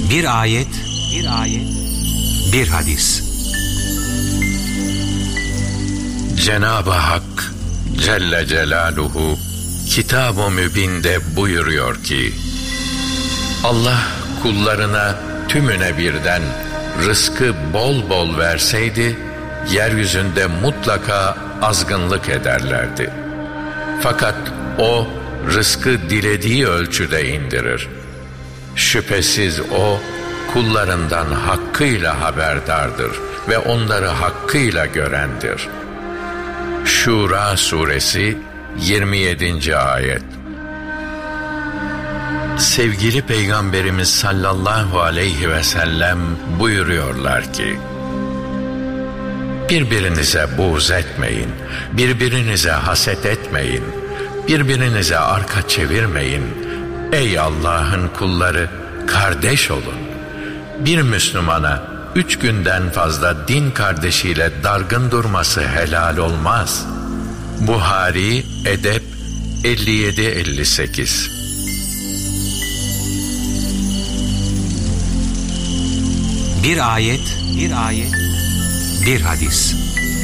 Bir ayet, bir hadis. Cenab-ı Hak Celle Celaluhu Kitab-ı Mübin'de buyuruyor ki, Allah kullarına tümüne birden rızkı bol bol verseydi, yeryüzünde mutlaka azgınlık ederlerdi. Fakat O rızkı dilediği ölçüde indirir. Şüphesiz O kullarından hakkıyla haberdardır ve onları hakkıyla görendir. Şura Suresi 27. ayet. Sevgili Peygamberimiz sallallahu aleyhi ve sellem buyuruyorlar ki, birbirinize buğz etmeyin, birbirinize haset etmeyin, birbirinize arka çevirmeyin. Ey Allah'ın kulları, kardeş olun. Bir Müslümana 3 günden fazla din kardeşiyle dargın durması helal olmaz. Buhari Edep 57-58. Bir ayet, bir hadis.